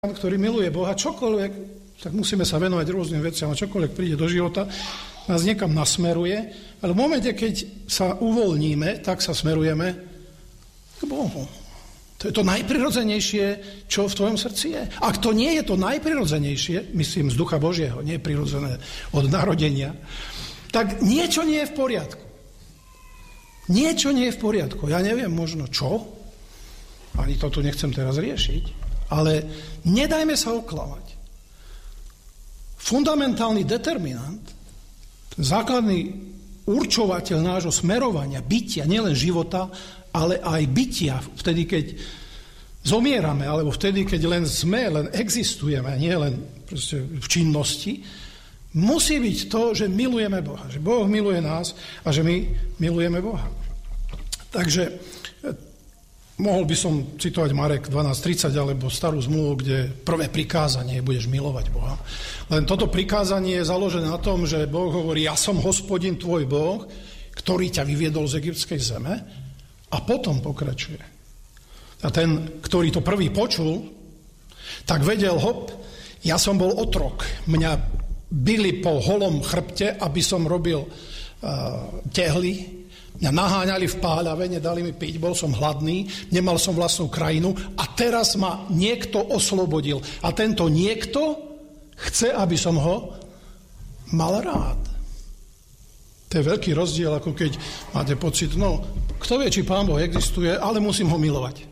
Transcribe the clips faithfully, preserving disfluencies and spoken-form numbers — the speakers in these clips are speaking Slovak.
ktorý miluje Boha, čokoľvek, tak musíme sa venovať rôznym veciam a čokoľvek príde do života, nás niekam nasmeruje, ale v momente, keď sa uvoľníme, tak sa smerujeme k Bohu. To je to najprirodzenejšie, čo v tvojom srdci je. Ak to nie je to najprirodzenejšie, myslím z ducha Božieho, nie je prirodzené od narodenia, tak niečo nie je v poriadku. Niečo nie je v poriadku. Ja neviem možno čo, ani to tu nechcem teraz riešiť, ale nedajme sa oklamať. Fundamentálny determinant, ten základný určovateľ nášho smerovania, bytia, nielen života, ale aj bytia, vtedy, keď zomierame, alebo vtedy, keď len sme, len existujeme, nie len proste v činnosti, musí byť to, že milujeme Boha, že Boh miluje nás a že my milujeme Boha. Takže mohol by som citovať Marek dvanásť tridsať alebo starú zmluvu, kde prvé prikázanie budeš milovať Boha. Len toto prikázanie je založené na tom, že Boh hovorí, ja som Hospodin tvoj Boh, ktorý ťa vyviedol z egyptskej zeme, a potom pokračuje. A ten, ktorý to prvý počul, tak vedel, hop, ja som bol otrok. Mňa bili po holom chrbte, aby som robil uh, tehly. Mňa naháňali v páľave, nedali mi piť, bol som hladný, nemal som vlastnú krajinu a teraz ma niekto oslobodil. A tento niekto chce, aby som ho mal rád. To je veľký rozdiel, ako keď máte pocit, no, kto vie, či Pán Boh existuje, ale musím ho milovať.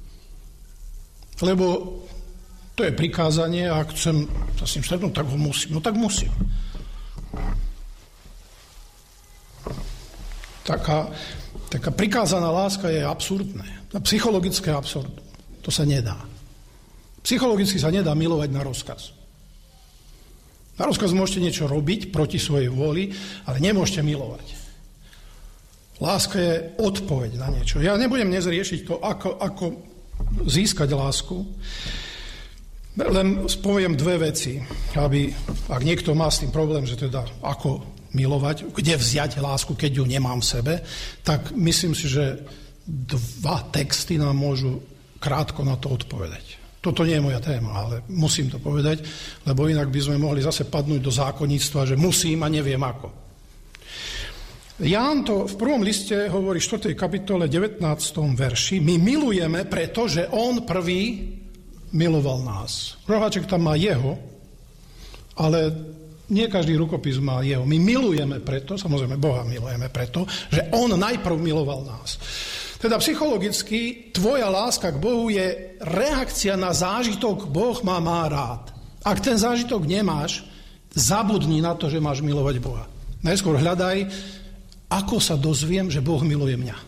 Lebo to je prikázanie a ak chcem sa s ním stretnúť, tak ho musím. No tak musím. Taká, taká prikázaná láska je absurdné. Psychologické absurdné. To sa nedá. Psychologicky sa nedá milovať na rozkaz. Na rozkaz môžete niečo robiť proti svojej vôli, ale nemôžete milovať. Láska je odpoveď na niečo. Ja nebudem dnes riešiť to, ako, ako získať lásku. Len spoviem dve veci, aby, ak niekto má s tým problém, že teda ako milovať, kde vziať lásku, keď ju nemám v sebe, tak myslím si, že dva texty nám môžu krátko na to odpovedať. Toto nie je moja téma, ale musím to povedať, lebo inak by sme mohli zase padnúť do zákonníctva, že musím a neviem ako. Ján to v prvom liste hovorí v štvrtej kapitole devätnástom verši. My milujeme, pretože on prvý miloval nás. Roháček tam má jeho, ale nie každý rukopis má jeho. My milujeme preto, samozrejme Boha milujeme preto, že on najprv miloval nás. Teda psychologicky tvoja láska k Bohu je reakcia na zážitok Boh ma má rád. Ak ten zážitok nemáš, zabudni na to, že máš milovať Boha. Najskôr hľadaj, ako sa dozviem, že Boh miluje mňa.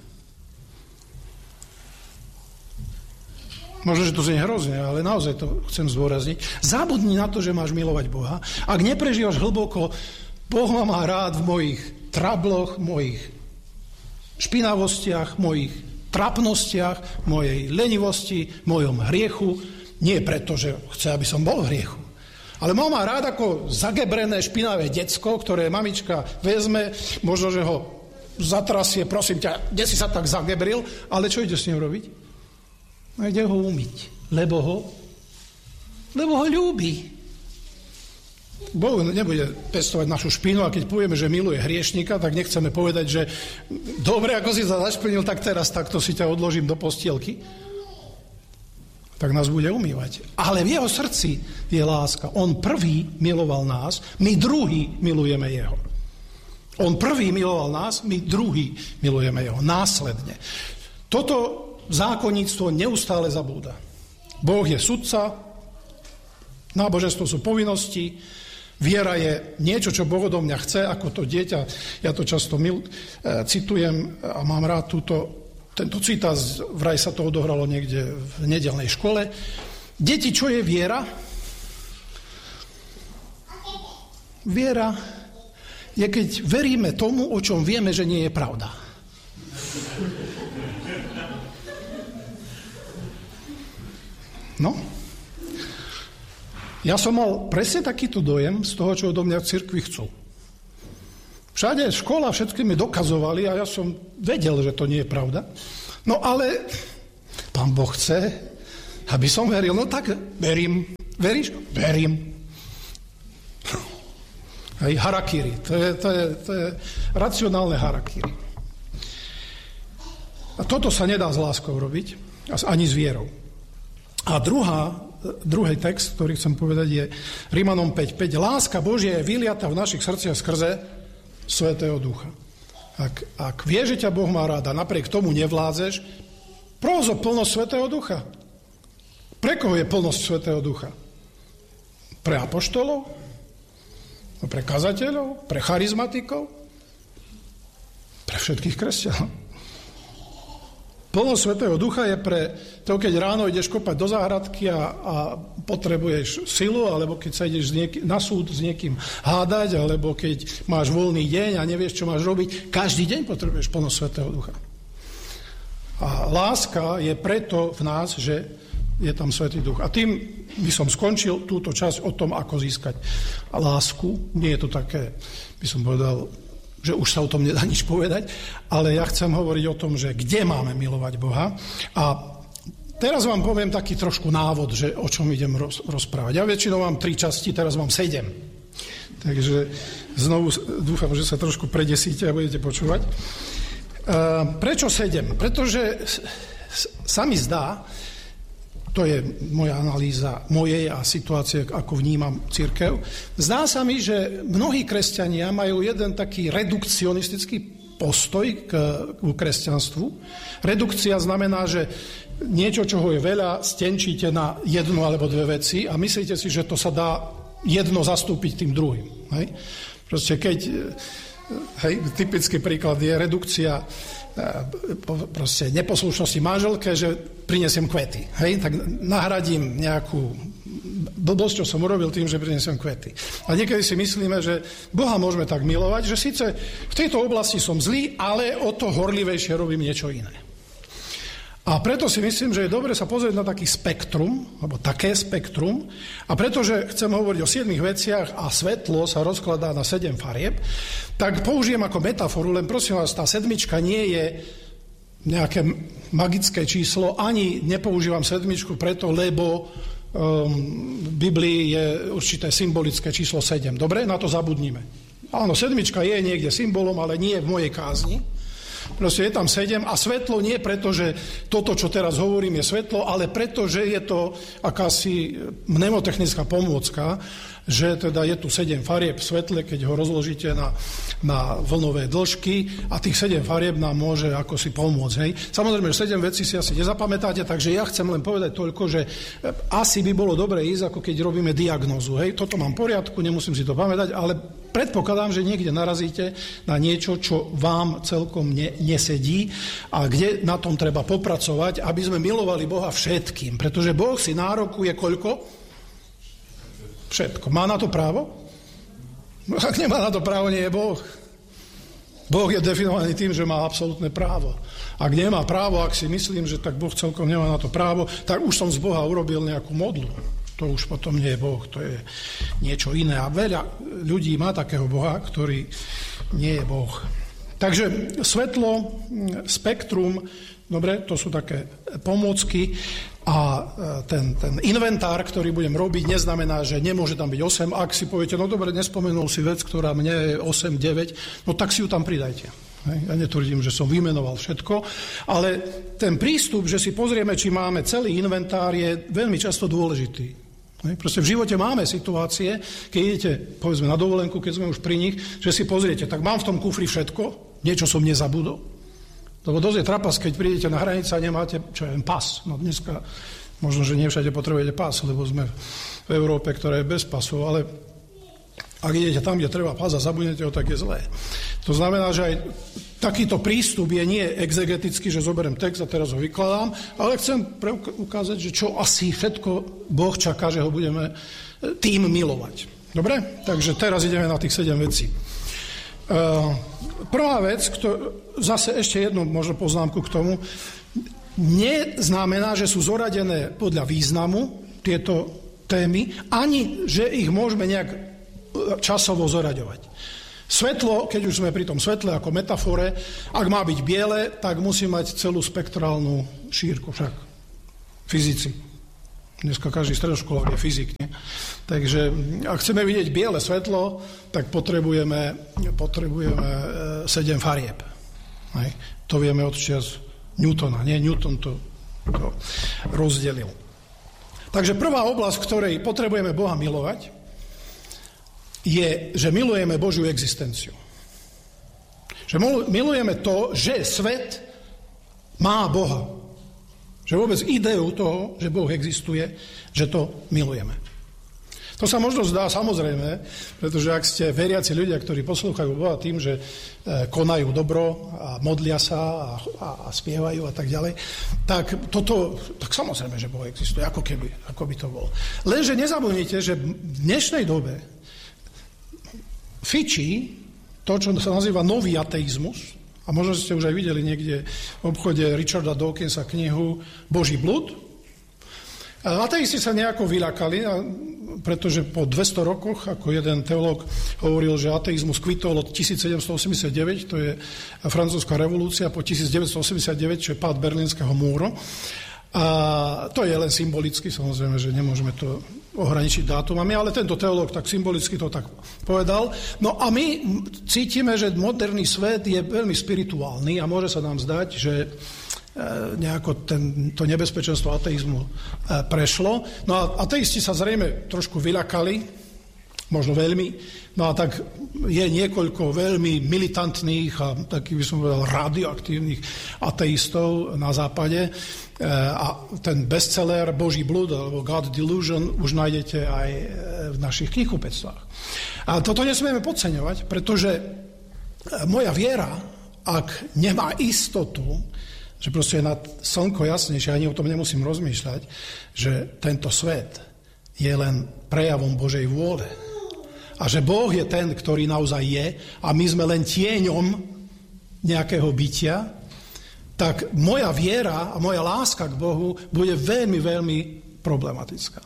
Možno, že to znie hrozne, ale naozaj to chcem zdôrazniť. Zabudni na to, že máš milovať Boha. Ak neprežívaš hlboko, Boh ma má rád v mojich trabloch, mojich špinavostiach, mojich trapnostiach, mojej lenivosti, mojom hriechu. Nie preto, že chce, aby som bol v hriechu. Ale má ma rád ako zagebrené špinavé decko, ktoré mamička vezme, možno, že ho zatrasie, prosím ťa, kde si sa tak zagebril, ale čo ide s ním robiť? No ide ho umyť, lebo ho, lebo ho ľúbi. Boh nebude pestovať našu špinu a keď povieme, že miluje hriešnika, tak nechceme povedať, že dobre, ako si sa zašpinil, tak teraz takto si ťa odložím do postielky. Tak nás bude umývať. Ale v jeho srdci je láska. On prvý miloval nás, my druhý milujeme jeho. On prvý miloval nás, my druhý milujeme jeho. Následne. Toto zákonníctvo neustále zabúda. Boh je sudca, náboženstvo sú povinnosti, viera je niečo, čo Boh odo mňa chce, ako to dieťa. Ja to často mil, e, citujem a mám rád túto, tento citát, vraj sa to odohralo niekde v nedeľnej škole. Deti, čo je viera? Viera je, keď veríme tomu, o čom vieme, že nie je pravda. No? Ja som mal presne takýto dojem z toho, čo odo mňa v cirkvi chcú. Všade škola, všetky mi dokazovali a ja som vedel, že to nie je pravda. No ale Pán Boh chce, Aby som veril, no tak verím. Veríš? Verím. Hej, harakiri. To je, to je, to je racionálne harakiri. A toto sa nedá s láskou robiť, ani s vierou. A druhá, druhý text, ktorý chcem povedať, je Rimanom päť päť. Láska Božia je vyliata v našich srdciach skrze Svätého Ducha. Ak, ak vieš, že ťa Boh má rád a napriek tomu nevládzeš, pros o plnosť Svätého Ducha. Pre koho je plnosť Svätého Ducha? Pre apoštolov? Pre kazateľov? Pre charizmatikov? Pre všetkých kresťanov. Plnosť Svätého Ducha je pre to, keď ráno ideš kopať do záhradky a, a potrebuješ silu, alebo keď sa ideš nieký, na súd s niekým hádať, alebo keď máš voľný deň a nevieš, čo máš robiť. Každý deň potrebuješ plnosť Svätého Ducha. A láska je preto v nás, že je tam Svätý Duch. A tým by som skončil túto časť o tom, ako získať lásku. Nie je to také, by som povedal, že už sa o tom nedá nič povedať, ale ja chcem hovoriť o tom, že kde máme milovať Boha. A teraz vám poviem taký trošku návod, že o čom idem roz, rozprávať. Ja väčšinou mám tri časti, teraz mám sedem. Takže znovu dúfam, že sa trošku predesíte a budete počúvať. Prečo sedem? Pretože sa mi zdá, to je moja analýza mojej a situácie, ako vnímam cirkev. Zdá sa mi, že mnohí kresťania majú jeden taký redukcionistický postoj k, k kresťanstvu. Redukcia znamená, že niečo, čoho je veľa, stenčíte na jednu alebo dve veci a myslíte si, že to sa dá jedno zastúpiť tým druhým. Hej? Proste keď, hej, typický príklad je redukcia proste neposlušnosti manželke, že prinesiem kvety. Hej? Tak nahradím nejakú blbosť, čo som urobil tým, že prinesiem kvety. A niekedy si myslíme, že Boha môžeme tak milovať, že síce v tejto oblasti som zlý, ale o to horlivejšie robím niečo iné. A preto si myslím, že je dobre sa pozrieť na taký spektrum, alebo také spektrum, a pretože chcem hovoriť o siedmich veciach a svetlo sa rozkladá na sedem farieb, tak použijem ako metaforu, len prosím vás, tá sedmička nie je nejaké magické číslo, ani nepoužívam sedmičku preto, lebo um, v Biblii je určité symbolické číslo sedem. Dobre, na to zabudnime. Áno, sedmička je niekde symbolom, ale nie v mojej kázni. Proste je tam sedem a svetlo nie preto, že toto, čo teraz hovorím, je svetlo, ale preto, že je to akási mnemotechnická pomôcka, že teda je tu sedem farieb v svetle, keď ho rozložíte na, na vlnové dĺžky a tých sedem farieb nám môže ako si pomôcť. Hej. Samozrejme, že sedem vecí si asi nezapamätáte, takže ja chcem len povedať toľko, že asi by bolo dobre ísť, ako keď robíme diagnózu. Hej. Toto mám v poriadku, nemusím si to pamätať, ale predpokladám, že niekde narazíte na niečo, čo vám celkom ne, nesedí a kde na tom treba popracovať, aby sme milovali Boha všetkým. Pretože Boh si nárokuje koľko? Všetko. Má na to právo? Ak nemá na to právo, nie je Boh. Boh je definovaný tým, že má absolútne právo. Ak nemá právo, ak si myslím, že tak Boh celkom nemá na to právo, tak už som z Boha urobil nejakú modlu. To už potom nie je Boh, to je niečo iné. A veľa ľudí má takého Boha, ktorý nie je Boh. Takže svetlo, spektrum, dobre, to sú také pomôcky a ten, ten inventár, ktorý budem robiť, neznamená, že nemôže tam byť osem. Ak si poviete, no dobre, nespomenul si vec, ktorá mne je osem, deväť, no tak si ju tam pridajte. Ja netvrdím, že som vymenoval všetko, ale ten prístup, že si pozrieme, či máme celý inventár, je veľmi často dôležitý. Proste v živote máme situácie, keď idete, povedzme, na dovolenku, keď sme už pri nich, že si pozriete, tak mám v tom kufri všetko, niečo som nezabudol. Lebo dosť je trapas, keď prídete na hranicu a nemáte, čo je, pas. No dneska možno, že nie všade potrebujete pas, lebo sme v Európe, ktorá je bez pasu, ale ak idete tam, kde treba pas a zabudnete ho, tak je zlé. To znamená, že aj takýto prístup je nie exegetický, že zoberiem text a teraz ho vykladám, ale chcem ukázať, že čo asi všetko Boh čaká, že ho budeme tým milovať. Dobre? Takže teraz ideme na tých sedem vecí. Uh, prvá vec, kto, zase ešte jednu možno poznámku k tomu, neznamená, že sú zoradené podľa významu tieto témy, ani že ich môžeme nejak časovo zoraďovať. Svetlo, keď už sme pri tom svetle ako metafore, ak má byť biele, tak musí mať celú spektrálnu šírku, však fyzici. Dneska každý stredoškolák je fyzik. Nie? Takže ak chceme vidieť biele svetlo, tak potrebujeme, potrebujeme sedem farieb. Hej. To vieme od čias Newtona. Nie, Newton to, to rozdelil. Takže prvá oblasť, v ktorej potrebujeme Boha milovať, je, že milujeme Božiu existenciu. Že milujeme to, že svet má Boha. Že vôbec ideu toho, že Boh existuje, že to milujeme. To sa možno zdá samozrejme, pretože ak ste veriaci ľudia, ktorí poslúchajú Boha tým, že konajú dobro a modlia sa a, a, a spievajú a tak ďalej, tak toto, tak samozrejme, že Boh existuje, ako keby, ako by to bolo. Lenže nezabudnite, že v dnešnej dobe fičí to, čo sa nazýva nový ateizmus. A možno ste už aj videli niekde v obchode Richarda Dawkinsa knihu Boží blud. Ateisti sa nejako vyľakali, pretože po dvesto rokoch, ako jeden teológ hovoril, že ateizmus kvitol od tisícsedemstoosemdesiatdeväť, to je francúzska revolúcia, po tisícdeväťstoosemdesiatdeväť, čo je pád Berlínskeho múru. A to je len symbolicky, samozrejme, že nemôžeme to ohraničiť dátumami, ale tento teológ tak symbolicky to tak povedal. No a my cítime, že moderný svet je veľmi spirituálny a môže sa nám zdať, že nejako ten, to nebezpečenstvo ateizmu prešlo. No a ateisti sa zrejme trošku vyľakali, možno veľmi, no a tak je niekoľko veľmi militantných a takých by som povedal radioaktívnych ateistov na západe a ten bestseller Boží blud alebo God Delusion už nájdete aj v našich knihkupectvách. A toto nesmieme podceňovať, pretože moja viera, ak nemá istotu, že proste je nad slnko jasnejšie, ani o tom nemusím rozmýšľať, že tento svet je len prejavom Božej vôle. A že Boh je ten, ktorý naozaj je a my sme len tieňom nejakého bytia, tak moja viera a moja láska k Bohu bude veľmi, veľmi problematická.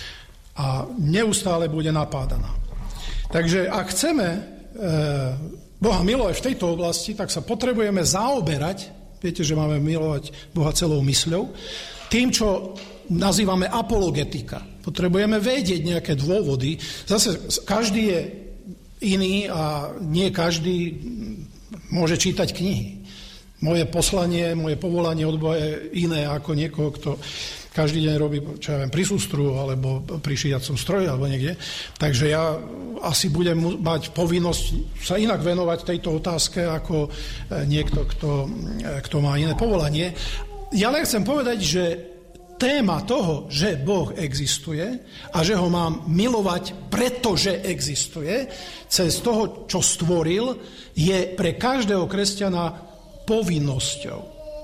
A neustále bude napádaná. Takže ak chceme e, Boha milovať v tejto oblasti, tak sa potrebujeme zaoberať, viete, že máme milovať Boha celou mysľou, tým, čo nazývame apologetika. Potrebujeme vedieť nejaké dôvody. Zase každý je iný a nie každý môže čítať knihy. Moje poslanie, moje povolanie od Boha je iné ako niekoho, kto každý deň robí, čo ja viem, pri sústru alebo pri šíjacom stroji alebo niekde. Takže ja asi budem mať povinnosť sa inak venovať tejto otázke ako niekto, kto, kto má iné povolanie. Ja len chcem povedať, že téma toho, že Boh existuje a že ho mám milovať, pretože existuje, cez toho, čo stvoril, je pre každého kresťana povinnosťou.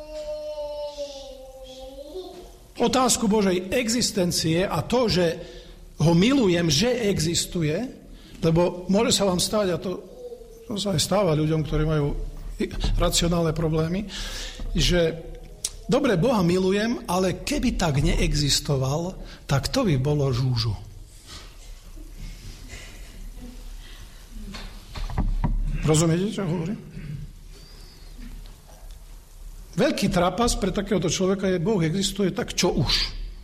Otázku Božej existencie a to, že ho milujem, že existuje, lebo môže sa vám stať, a to, to sa aj stáva ľuďom, ktorí majú racionálne problémy, že dobre, Boha milujem, ale keby tak neexistoval, tak to by bolo žúžu. Rozumiete, čo hovorím? Veľký trapas pre takéhoto človeka je, Boh existuje, tak čo už?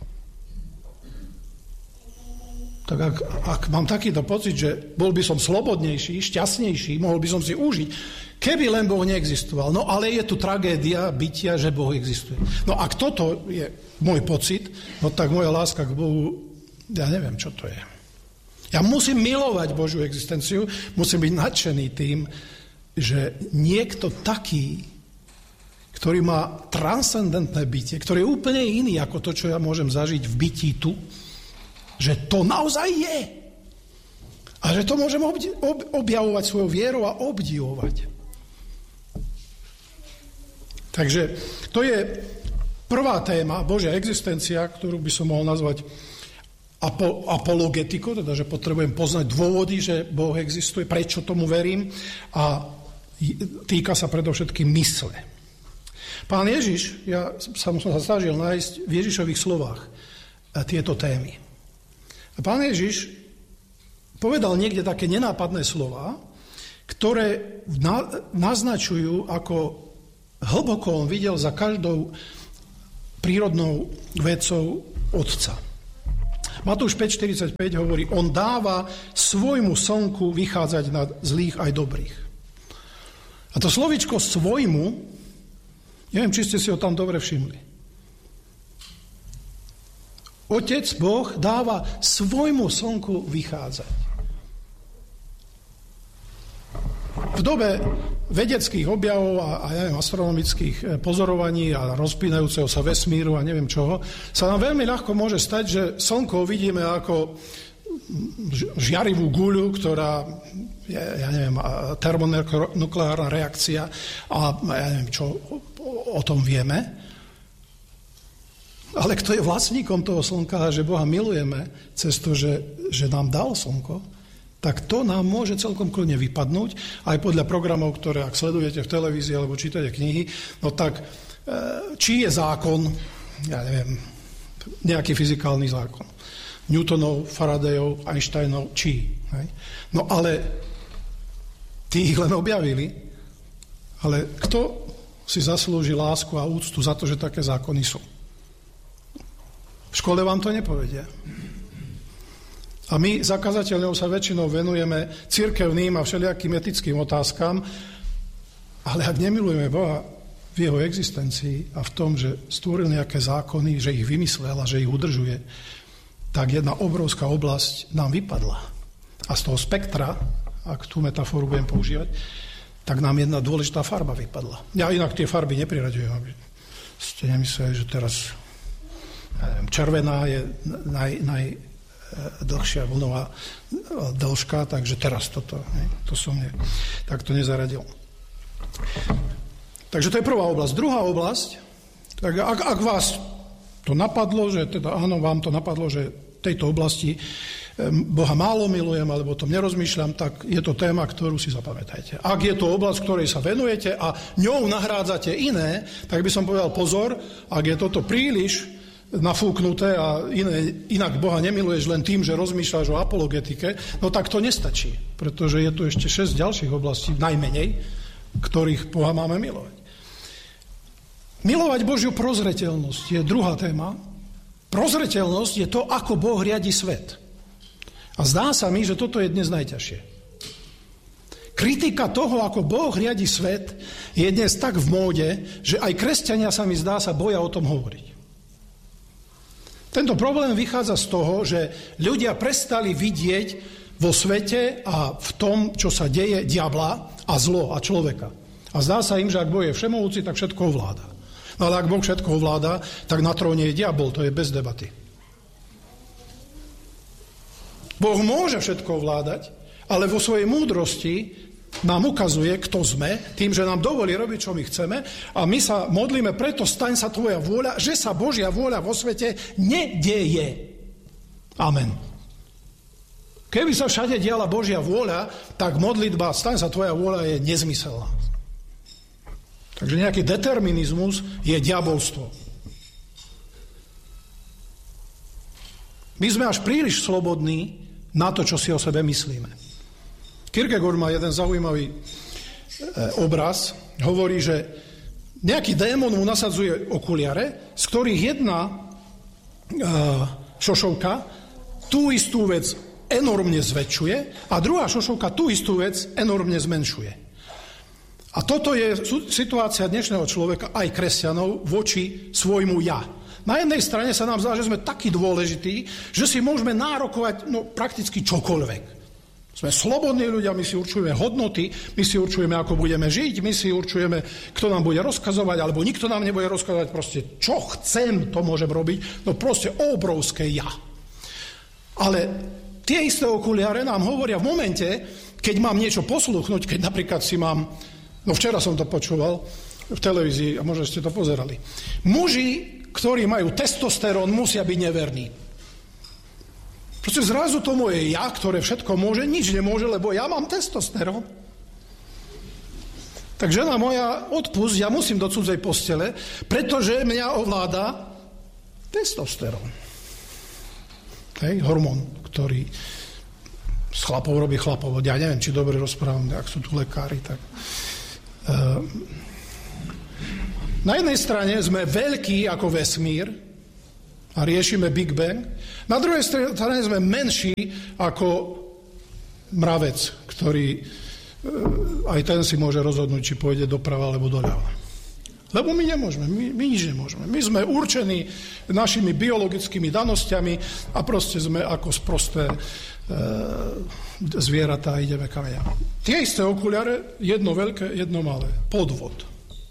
Tak ak, ak mám takýto pocit, že bol by som slobodnejší, šťastnejší, mohol by som si užiť, keby len Boh neexistoval. No ale je tu tragédia bytia, že Boh existuje. No ak toto je môj pocit, no tak moja láska k Bohu, ja neviem, čo to je. Ja musím milovať Božiu existenciu, musím byť nadšený tým, že niekto taký, ktorý má transcendentné bytie, ktorý je úplne iný ako to, čo ja môžem zažiť v bytí tu, že to naozaj je. A že to môžem objavovať svojou vierou a obdivovať. Takže to je prvá téma, Božia existencia, ktorú by som mohol nazvať apo, apologetikou, teda, že potrebujem poznať dôvody, že Boh existuje, prečo tomu verím a týka sa predovšetkým mysle. Pán Ježiš, ja som sa snažil nájsť v Ježišových slovách tieto témy. A pán Ježiš povedal niekde také nenápadné slová, ktoré na, naznačujú, ako hlboko on videl za každou prírodnou vecou Otca. Matúš päť štyridsaťpäť hovorí, on dáva svojmu slnku vychádzať na zlých aj dobrých. A to slovíčko svojmu, neviem, či ste si ho tam dobre všimli. Otec Boh dáva svojmu slnku vychádzať. V dobe vedeckých objavov a, a ja neviem, astronomických pozorovaní a rozpínajúceho sa vesmíru a neviem čoho, sa nám veľmi ľahko môže stať, že slnko vidíme ako žiarivú guľu, ktorá je, ja neviem, termonukleárna reakcia a ja neviem, čo o, o tom vieme. Ale kto je vlastníkom toho slnka, že Boha milujeme cez to, že, že nám dal slnko, tak to nám môže celkom kľudne vypadnúť. Aj podľa programov, ktoré ak sledujete v televízii alebo čítate knihy, no tak či je zákon, ja neviem, nejaký fyzikálny zákon. Newtonov, Faradayov, Einsteinov, či. Hej? No ale tí ich len objavili. Ale kto si zaslúži lásku a úctu za to, že také zákony sú? V škole vám to nepovedia. A my, zakazateľov, sa väčšinou venujeme cirkevným a všelijakým etickým otázkam, ale ak nemilujeme Boha v jeho existencii a v tom, že stvoril nejaké zákony, že ich vymyslel a že ich udržuje, tak jedna obrovská oblasť nám vypadla. A z toho spektra, ak tú metaforu budem používať, tak nám jedna dôležitá farba vypadla. Ja inak tie farby nepriraďujem, aby ste nemysleli, že teraz ja neviem, červená je naj... naj dlhšia vlnová dĺžka, takže teraz toto, ne, to som ne, tak to nezaradil. Takže to je prvá oblasť. Druhá oblasť, tak ak, ak vás to napadlo, že teda áno, vám to napadlo, že v tejto oblasti Boha málo milujem, alebo o tom nerozmýšľam, tak je to téma, ktorú si zapamätajte. Ak je to oblasť, ktorej sa venujete a ňou nahrádzate iné, tak by som povedal pozor, ak je toto príliš nafúknuté a iné, inak Boha nemiluješ len tým, že rozmýšľaš o apologetike, no tak to nestačí, pretože je tu ešte šesť ďalších oblastí, najmenej, ktorých Boha máme milovať. Milovať Božiu prozreteľnosť je druhá téma. Prozreteľnosť je to, ako Boh riadi svet. A zdá sa mi, že toto je dnes najťažšie. Kritika toho, ako Boh riadi svet, je dnes tak v móde, že aj kresťania, sa mi zdá, sa boja o tom hovoriť. Tento problém vychádza z toho, že ľudia prestali vidieť vo svete a v tom, čo sa deje, diabla a zlo a človeka. A zdá sa im, že ak Boh je všemohúci, tak všetko ovláda. No ale ak Boh všetko ovláda, tak na tróne je diabol, to je bez debaty. Boh môže všetko ovládať, ale vo svojej múdrosti nám ukazuje, kto sme, tým, že nám dovolí robiť, čo my chceme, a my sa modlíme, preto staň sa tvoja vôľa, že sa Božia vôľa vo svete nedeje. Amen. Keby sa všade diala Božia vôľa, tak modlitba staň sa tvoja vôľa je nezmyselná. Takže nejaký determinizmus je diabolstvo. My sme až príliš slobodní na to, čo si o sebe myslíme. Kierkegaard má jeden zaujímavý e, obraz. Hovorí, že nejaký démon mu nasadzuje okuliare, z ktorých jedna e, šošovka tú istú vec enormne zväčšuje a druhá šošovka tú istú vec enormne zmenšuje. A toto je situácia dnešného človeka, aj kresťanov, voči svojmu ja. Na jednej strane sa nám zdá, že sme takí dôležití, že si môžeme nárokovať no, prakticky čokoľvek. Sme slobodní ľudia, my si určujeme hodnoty, my si určujeme, ako budeme žiť, my si určujeme, kto nám bude rozkazovať, alebo nikto nám nebude rozkazovať, proste čo chcem, to môžem robiť, no proste obrovské ja. Ale tie isté okuliare nám hovoria v momente, keď mám niečo posluchnúť, keď napríklad si mám, no včera som to počúval v televízii a možno ste to pozerali, muži, ktorí majú testosterón, musia byť neverní. Proste zrazu to moje ja, ktoré všetko môže, nič nemôže, lebo ja mám testosterón. Tak žena moja, odpusť, ja musím do cudzej postele, pretože mňa ovláda testosterón. Hej, hormón, ktorý z chlapov robí chlapov. Ja neviem, či dobre rozprávam, ak sú tu lekári, tak... Uh, na jednej strane sme veľkí ako vesmír, a riešime Big Bang. Na druhej strane sme menší ako mravec, ktorý aj ten si môže rozhodnúť, či pôjde doprava alebo doľava. Lebo my nemôžeme, my, my nič nemôžeme. My sme určení našimi biologickými danosťami a proste sme ako sprosté e, zvieratá a ideme kam ja. Tie isté okuliare, jedno veľké, jedno malé. Podvod.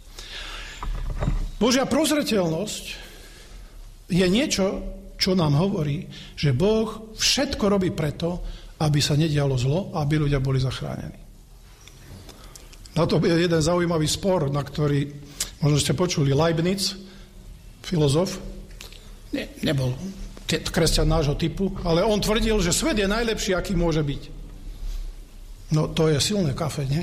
Božia prozreteľnosť je niečo, čo nám hovorí, že Boh všetko robí preto, aby sa nedialo zlo a aby ľudia boli zachránení. Na to je jeden zaujímavý spor, na ktorý možno ste počuli, Leibniz, filozof, ne, nebol kresťan nášho typu, ale on tvrdil, že svet je najlepší, aký môže byť. No to je silné kafe, nie?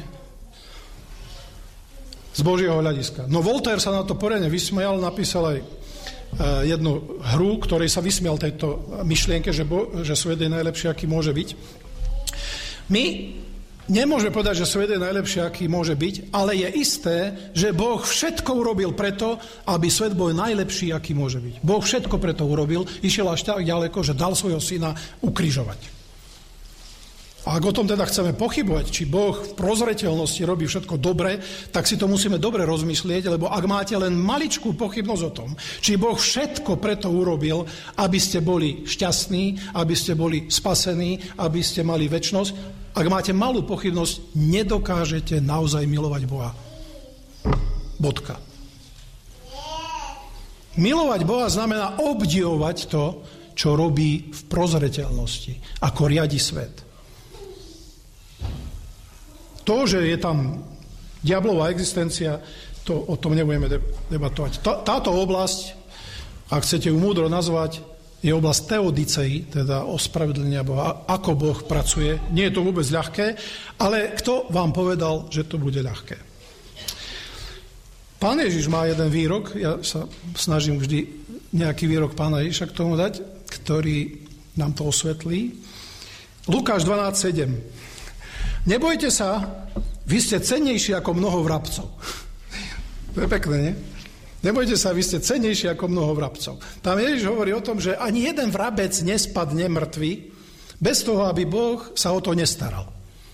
Z Božieho hľadiska. No Voltaire sa na to poriadne vysmial, napísal aj jednu hru, ktorej sa vysmial tejto myšlienke, že, bo, že svet je najlepší, aký môže byť. My nemôžeme povedať, že svet je najlepší, aký môže byť, ale je isté, že Boh všetko urobil preto, aby svet bol najlepší, aký môže byť. Boh všetko preto urobil, išiel až tak ďaleko, že dal svojho syna ukrižovať. A ak o tom teda chceme pochybovať, či Boh v prozreteľnosti robí všetko dobre, tak si to musíme dobre rozmyslieť, lebo ak máte len maličkú pochybnosť o tom, či Boh všetko preto urobil, aby ste boli šťastní, aby ste boli spasení, aby ste mali večnosť, ak máte malú pochybnosť, nedokážete naozaj milovať Boha. Bodka. Milovať Boha znamená obdivovať to, čo robí v prozreteľnosti, ako riadi svet. To, že je tam diablová existencia, to, o tom nebudeme debatovať. Tá, táto oblasť, ak chcete ju múdro nazvať, je oblasť teodicei, teda ospravedlenia Boha, ako Boh pracuje. Nie je to vôbec ľahké, ale kto vám povedal, že to bude ľahké? Pán Ježiš má jeden výrok, ja sa snažím vždy nejaký výrok Pána Ježiša k tomu dať, ktorý nám to osvetlí. Lukáš dvanásť sedem. Nebojte sa, vy ste cennejší ako mnoho vrabcov. To je pekné, nie? Nebojte sa, vy ste cennejší ako mnoho vrabcov. Tam Ježiš hovorí o tom, že ani jeden vrabec nespadne mŕtvy, bez toho, aby Boh sa o to nestaral.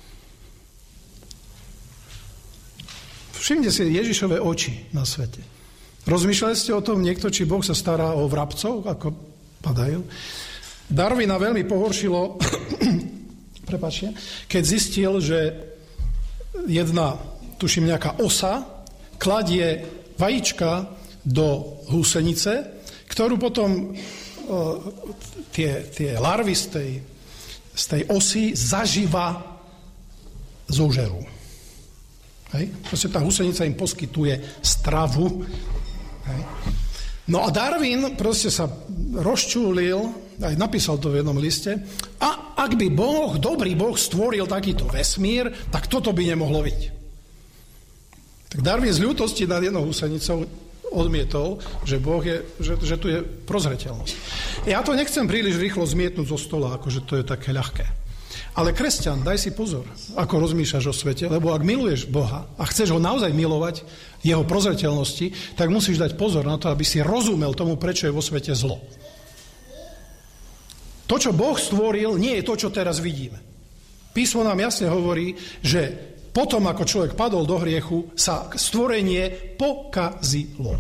Všimnite si Ježišove oči na svete. Rozmýšľali ste o tom niekto, či Boh sa stará o vrabcov, ako padajú? Darwina veľmi pohoršilo prepáčte, keď zistil, že jedna, tuším, nejaká osa kladie vajíčka do húsenice, ktorú potom o, tie, tie larvy z tej, z tej osy zaživa zožerú. Hej? Proste tá húsenica im poskytuje stravu. Hej? No a Darwin proste sa rozčúlil, aj napísal to v jednom liste, a ak by Boh, dobrý Boh, stvoril takýto vesmír, tak toto by nemohlo byť. Tak Darwin z ľútosti nad jednou húsenicou odmietol, že Boh je, že, že tu je prozreteľnosť. Ja to nechcem príliš rýchlo zmietnúť zo stola, akože to je také ľahké. Ale kresťan, daj si pozor, ako rozmýšľaš o svete, lebo ak miluješ Boha a chceš ho naozaj milovať, jeho prozreteľnosti, tak musíš dať pozor na to, aby si rozumel tomu, prečo je vo svete zlo. To, čo Boh stvoril, nie je to, čo teraz vidíme. Písmo nám jasne hovorí, že potom, ako človek padol do hriechu, sa stvorenie pokazilo.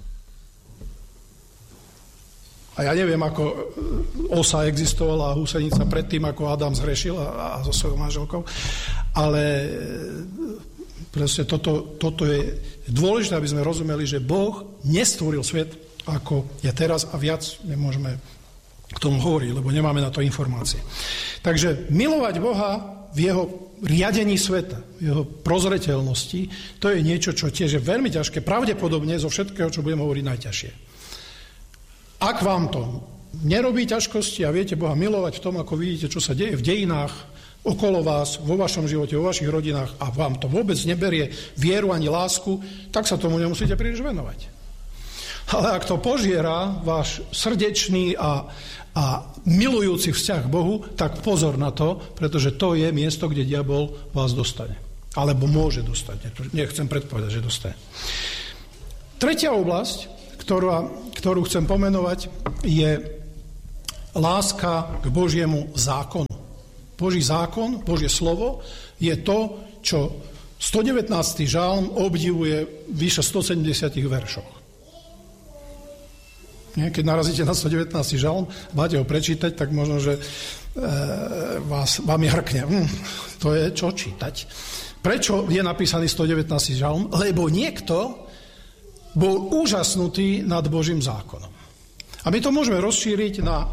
A ja neviem, ako osa existovala, húsenica predtým, ako Adam zhrešil a, a so svojou manželkou, ale proste toto, toto je dôležité, aby sme rozumeli, že Boh nestvoril svet, ako je teraz a viac nemôžeme k tomu hovoriť, lebo nemáme na to informácie. Takže milovať Boha v jeho riadení sveta, v jeho prozreteľnosti, to je niečo, čo tiež je veľmi ťažké, pravdepodobne zo všetkého, čo budem hovoriť, najťažšie. Ak vám to nerobí ťažkosti a viete Boha milovať v tom, ako vidíte, čo sa deje v dejinách, okolo vás, vo vašom živote, vo vašich rodinách a vám to vôbec neberie vieru ani lásku, tak sa tomu nemusíte príliš venovať. Ale ak to požiera váš srdečný a, a milujúci vzťah k Bohu, tak pozor na to, pretože to je miesto, kde diabol vás dostane. Alebo môže dostať. Nechcem predpovedať, že dostane. Tretia oblasť, ktorá, ktorú chcem pomenovať, je láska k Božiemu zákonu. Boží zákon, Božie slovo je to, čo stodevätnásty žalm obdivuje vyše stosedemdesiat veršoch. Keď narazíte na stodevätnásty žalm, máte ho prečítať, tak možno, že e, vás, vám je hrkne. Hm, to je čo čítať. Prečo je napísaný stodevätnásty žalm? Lebo niekto bol úžasnutý nad Božím zákonom. A my to môžeme rozšíriť na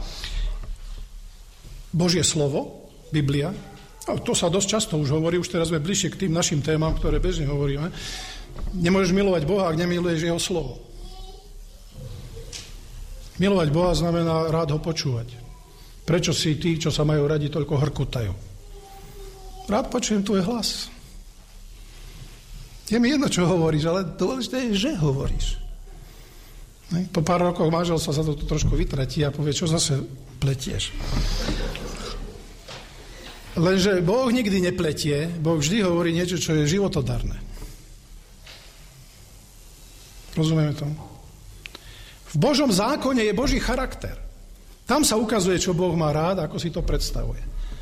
Božie slovo, Biblia. A to sa dosť často už hovorí, už teraz sme bližšie k tým našim témam, ktoré bežne hovoríme. Nemôžeš milovať Boha, ak nemiluješ jeho slovo. Milovať Boha znamená rád ho počúvať. Prečo si tí, čo sa majú radi, toľko hrkutajú? Rád počujem tvoj hlas. Je mi jedno, čo hovoríš, ale dôležité je, že hovoríš. Po pár rokoch manželstva sa to trošku vytratí a povie, čo zase pletieš. Lenže Boh nikdy nepletie, Boh vždy hovorí niečo, čo je životodarné. Rozumieme to? V Božom zákone je Boží charakter. Tam sa ukazuje, čo Boh má rád, ako si to predstavuje.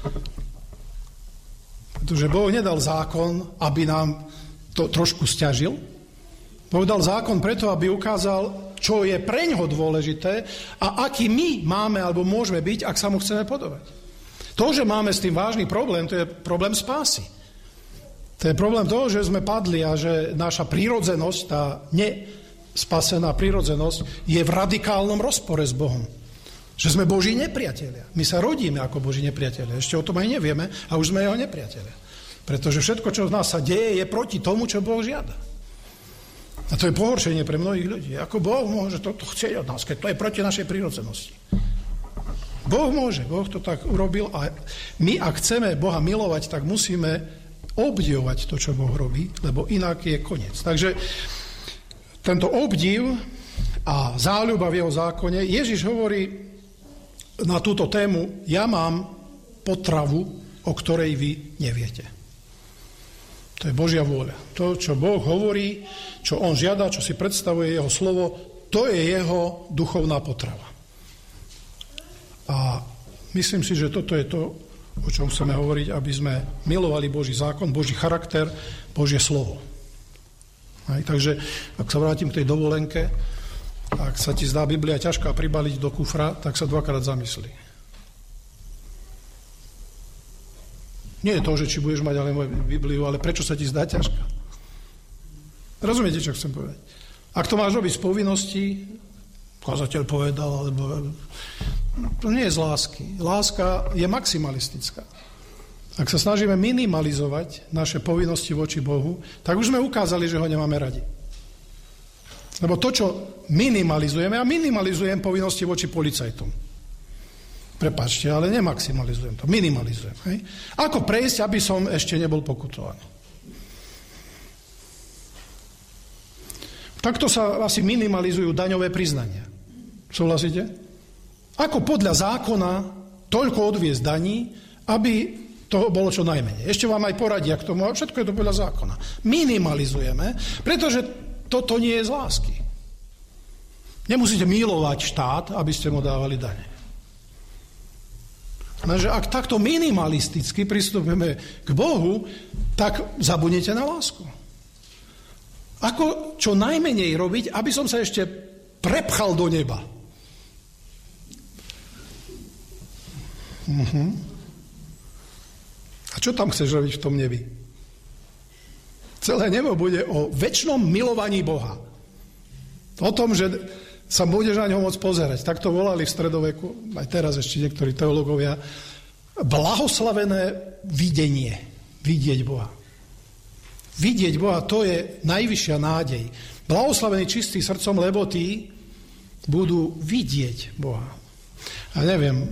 Pretože Boh nedal zákon, aby nám to trošku sťažil. Boh dal zákon preto, aby ukázal, čo je preňho dôležité a aký my máme alebo môžeme byť, ak sa mu chceme podobať. To, že máme s tým vážny problém, to je problém spásy. To je problém toho, že sme padli a že naša prírodzenosť, tá nespasená prírodzenosť je v radikálnom rozpore s Bohom. Že sme Boží nepriatelia. My sa rodíme ako Boží nepriatelia. Ešte o tom aj nevieme a už sme jeho nepriatelia. Pretože všetko, čo v nás sa deje, je proti tomu, čo Boh žiada. A to je pohoršenie pre mnohých ľudí. Ako Boh môže toto chcieť od nás, keď to je proti našej prírodzenosti. Boh môže, Boh to tak urobil a my, ak chceme Boha milovať, tak musíme obdivovať to, čo Boh robí, lebo inak je koniec. Takže tento obdiv a záľuba v jeho zákone, Ježiš hovorí na túto tému, ja mám potravu, o ktorej vy neviete. To je Božia vôľa. To, čo Boh hovorí, čo on žiada, čo si predstavuje jeho slovo, to je jeho duchovná potrava. A myslím si, že toto je to, o čom chceme hovoriť, aby sme milovali Boží zákon, Boží charakter, Božie slovo. Aj, takže, ak sa vrátim k tej dovolenke, ak sa ti zdá Biblia ťažká pribaliť do kufra, tak sa dvakrát zamyslí. Nie je to, že či budeš mať ale moju Bibliu, ale prečo sa ti zdá ťažká. Rozumiete, čo chcem povedať? Ak to máš robiť z povinností, kazateľ povedal, alebo to nie je z lásky. Láska je maximalistická. Ak sa snažíme minimalizovať naše povinnosti voči Bohu, tak už sme ukázali, že ho nemáme radi. Lebo to, čo minimalizujeme, ja minimalizujem povinnosti voči policajtom. Prepáčte, ale nemaximalizujem to, minimalizujem. Hej? Ako prejsť, aby som ešte nebol pokutovaný? Takto sa asi minimalizujú daňové priznania. Súhlasíte? Ako podľa zákona toľko odviesť daní, aby to bolo čo najmenej. Ešte vám aj poradia k tomu, všetko je to podľa zákona. Minimalizujeme, pretože toto nie je z lásky. Nemusíte milovať štát, aby ste mu dávali dane. Takže ak takto minimalisticky pristúpime k Bohu, tak zabudnite na lásku. Ako čo najmenej robiť, aby som sa ešte prepchal do neba. Uh-huh. A čo tam chceš robiť v tom nebi? Celé nebo bude o večnom milovaní Boha. O tom, že sa budeš na ňo môcť pozerať. Tak to volali v stredoveku, aj teraz ešte niektorí teológovia, blahoslavené videnie. Vidieť Boha. Vidieť Boha, to je najvyššia nádej. Blahoslavení čistí srdcom, lebo tí budú vidieť Boha. A neviem,